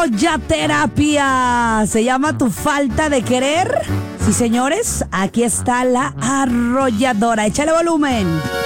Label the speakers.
Speaker 1: Arroyaterapia. ¿Se llama tu falta de querer? Sí, señores, aquí está la arrolladora. Échale volumen.